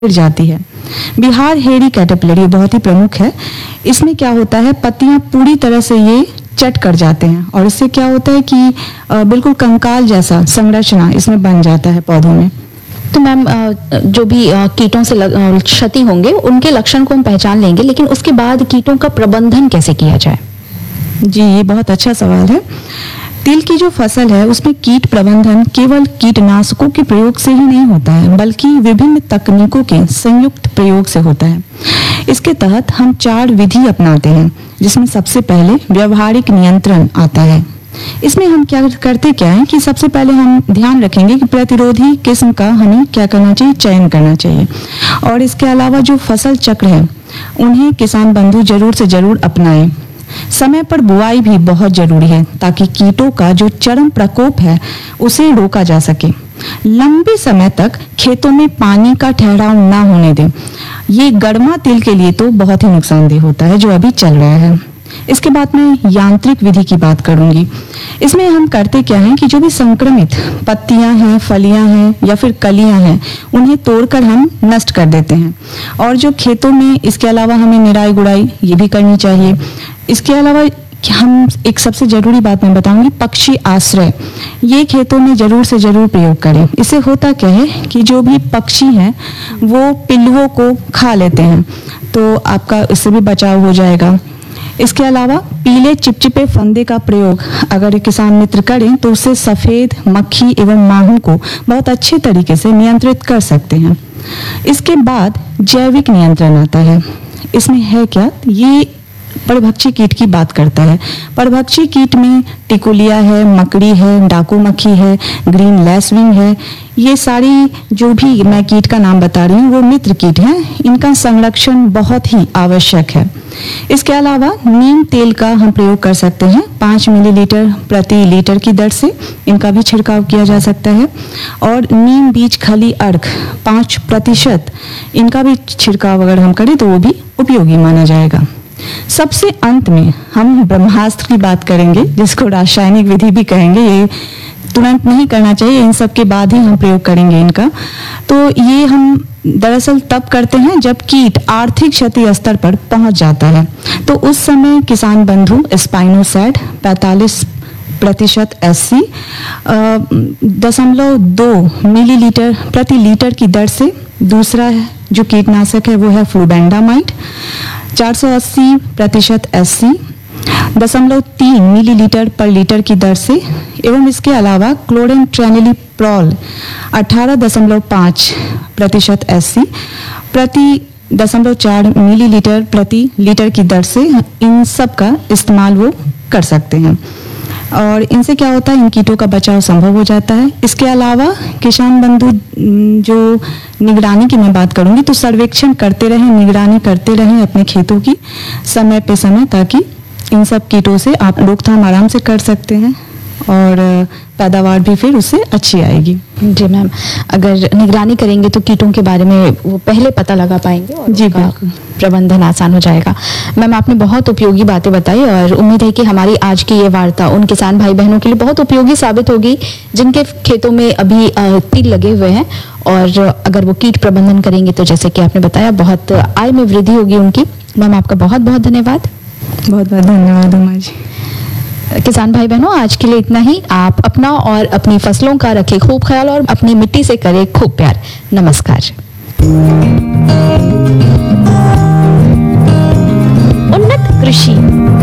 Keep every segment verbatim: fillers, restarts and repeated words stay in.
गिर जाती है। बिहार हेरी कैटरपिलर ये बहुत ही प्रमुख है। इसमें क्या होता है, पत्तियां पूरी तरह से ये चट कर जाते हैं और इससे क्या होता है कि बिल्कुल कंकाल जैसा संरचना इसमें बन जाता है पौधों में। तो मैम जो भी कीटों से क्षति होंगे उनके लक्षण को हम पहचान लेंगे, लेकिन उसके बाद कीटों का प्रबंधन कैसे किया जाए? जी, ये बहुत अच्छा सवाल है। तिल की जो फसल है उसमें कीट प्रबंधन केवल कीटनाशकों के प्रयोग से ही नहीं होता है, बल्कि विभिन्न तकनीकों के संयुक्त प्रयोग से होता है। इसके तहत हम चार विधि अपनाते हैं, जिसमें सबसे पहले व्यवहारिक नियंत्रण आता है। इसमें हम क्या करते क्या है कि सबसे पहले हम ध्यान रखेंगे कि प्रतिरोधी किस्म का हमें क्या करना चाहिए, चयन करना चाहिए। और इसके अलावा जो फसल चक्र है उन्हें किसान बंधु जरूर से जरूर अपनाएं। समय पर बुआई भी बहुत जरूरी है ताकि कीटों का जो चरम प्रकोप है उसे रोका जा सके। लंबे समय तक खेतों में पानी का ठहराव ना होने दें। ये गरमा तिल के लिए तो बहुत ही नुकसानदेह होता है जो अभी चल रहा है। इसके बाद मैं यांत्रिक विधि की बात करूंगी। इसमें हम करते क्या है कि जो भी संक्रमित पत्तियां हैं, फलियां हैं या फिर कलियां हैं, उन्हें तोड़कर हम नष्ट कर देते हैं। और जो खेतों में इसके अलावा हमें निराई गुड़ाई ये भी करनी चाहिए। इसके अलावा हम एक सबसे जरूरी बात मैं बताऊंगी, पक्षी आश्रय ये खेतों में जरूर से जरूर प्रयोग करें। इससे होता क्या है कि जो भी पक्षी हैं वो पिल्लुओं को खा लेते हैं, तो आपका इससे भी बचाव हो जाएगा। इसके अलावा पीले चिपचिपे फंदे का प्रयोग अगर किसान मित्र करें तो उससे सफेद मक्खी एवं माहू को बहुत अच्छे तरीके से नियंत्रित कर सकते हैं। इसके बाद जैविक नियंत्रण आता है। इसमें है क्या, ये परभक्षी कीट की बात करता है। परभक्षी कीट में टिकुलिया है, मकड़ी है, डाकू मक्खी है, ग्रीन लैसविंग है। ये सारी जो भी मैं कीट का नाम बता रही हूँ वो मित्र कीट हैं। इनका संरक्षण बहुत ही आवश्यक है। इसके अलावा नीम तेल का हम प्रयोग कर सकते हैं। पाँच मिलीलीटर प्रति लीटर की दर से इनका भी छिड़काव किया जा सकता है। और नीम बीज खली अर्क पाँच प्रतिशत इनका भी छिड़काव अगर हम करें तो वो भी उपयोगी माना जाएगा। सबसे अंत में हम ब्रह्मास्त्र की बात करेंगे, जिसको रासायनिक विधि भी कहेंगे। ये तुरंत नहीं करना चाहिए, इन सब के बाद ही हम प्रयोग करेंगे इनका। तो ये हम दरअसल तब करते हैं जब कीट आर्थिक क्षति स्तर पर पहुंच जाता है। तो उस समय किसान बंधु स्पाइनोसैड पैंतालीस प्रतिशत एससी दशमलव दो मिलीलीटर प्रति लीटर की दर से, दूसरा जो कीटनाशक है वो है फ्लूबेंडामाइड चार सौ अस्सी प्रतिशत एससी दशमलव तीन मिलीलीटर पर लीटर की दर से, एवं इसके अलावा क्लोरेंट्रेनिलीप्रॉल अठारह दशमलव पाँच प्रतिशत एससी प्रति दशमलव चार मिलीलीटर प्रति लीटर की दर से इन सब का इस्तेमाल वो कर सकते हैं। और इनसे क्या होता है, इन कीटों का बचाव संभव हो जाता है। इसके अलावा किसान बंधु जो निगरानी की मैं बात करूंगी, तो सर्वेक्षण करते रहें, निगरानी करते रहें अपने खेतों की समय पे समय, ताकि इन सब कीटों से आप रोकथाम आराम से कर सकते हैं और पैदावार भी फिर उससे अच्छी आएगी। जी मैम, अगर निगरानी करेंगे तो कीटों के बारे में वो पहले पता लगा पाएंगे और जी बिल्कुल प्रबंधन आसान हो जाएगा। मैम, आपने बहुत उपयोगी बातें बताई और उम्मीद है कि हमारी आज की ये वार्ता उन किसान भाई बहनों के लिए बहुत उपयोगी साबित होगी जिनके खेतों में अभी तिल लगे हुए हैं। और अगर वो कीट प्रबंधन करेंगे तो जैसे कि आपने बताया बहुत आय में वृद्धि होगी उनकी। मैम, आपका बहुत बहुत धन्यवाद। बहुत बहुत धन्यवाद उमा जी। किसान भाई बहनों, आज के लिए इतना ही। आप अपना और अपनी फसलों का रखें खूब ख्याल और अपनी मिट्टी से करें खूब प्यार। नमस्कार। उन्नत कृषि।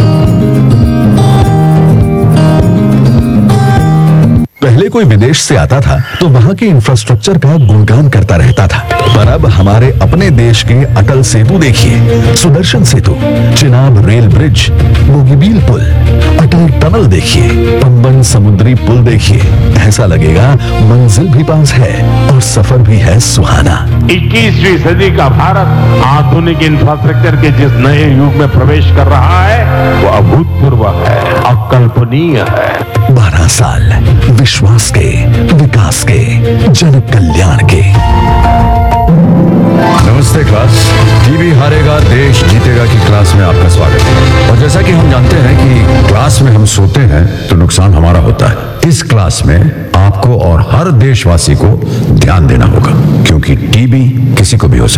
पहले कोई विदेश से आता था तो वहाँ के इंफ्रास्ट्रक्चर का गुणगान करता रहता था, पर अब हमारे अपने देश के अटल सेतु देखिए, सुदर्शन सेतु, चिनाब रेल ब्रिज, बोगीबील पुल, अटल टनल देखिए, पंबन समुद्री पुल देखिए। ऐसा लगेगा मंजिल भी पास है और सफर भी है सुहाना। इक्कीसवीं सदी का भारत आधुनिक इंफ्रास्ट्रक्चर के जिस नए युग में प्रवेश कर रहा है वो अभूतपूर्व है, अकल्पनीय है। बारह साल विश्वास के, विकास के, जन कल्याण के। नमस्ते क्लास। टीवी हारेगा देश जीतेगा की क्लास में आपका स्वागत है। और जैसा कि हम जानते हैं कि क्लास में हम सोते हैं तो नुकसान हमारा होता है। इस क्लास में आप आपको और हर देशवासी को ध्यान देना होगा, क्योंकि टीबी किसी को भी हो सकता है।